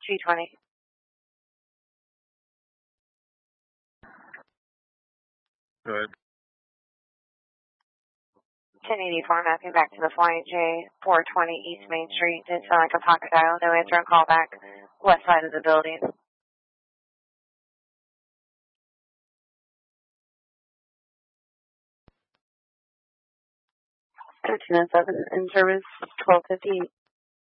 G20. Go ahead. 1084, mapping back to the flight J420 East Main Street. Did sound like a pocket dial. No answer on call back. West side of the building. 1307 in service 1258.